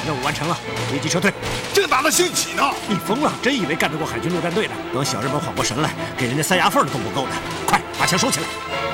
任务完成了，立即撤退。 正打得兴起呢！ 你疯了？真以为干得过海军陆战队的？等小日本缓过神来，给人家塞牙缝都不够的。快把枪收起来！